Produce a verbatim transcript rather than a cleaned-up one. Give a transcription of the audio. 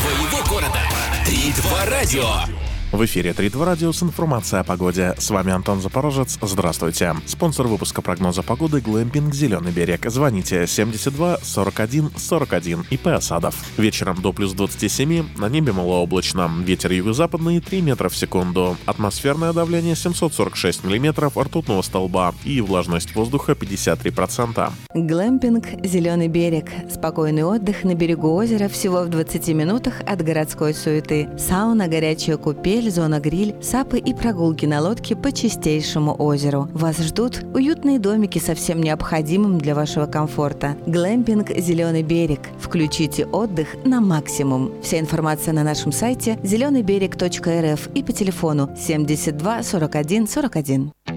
твоего города. три два радио. В эфире три два радио с информацией о погоде. С вами Антон Запорожец. Здравствуйте. Спонсор выпуска прогноза погоды — Глэмпинг «Зеленый берег». Звоните семьдесят два сорок один сорок один. ИП Осадов. Вечером до плюс двадцати семи, на небе малооблачно. Ветер юго-западный три метра в секунду. Атмосферное давление семьсот сорок шесть миллиметров ртутного столба. И влажность воздуха пятьдесят три процента. Глэмпинг «Зеленый берег». Спокойный отдых на берегу озера всего в двадцати минутах от городской суеты. Сауна, горячая купель, зона гриль, сапы и прогулки на лодке по чистейшему озеру. Вас ждут уютные домики со всем необходимым для вашего комфорта. Глэмпинг «Зеленый берег». Включите отдых на максимум. Вся информация на нашем сайте зеленый берег точка эр эф и по телефону семьдесят два сорок один сорок один.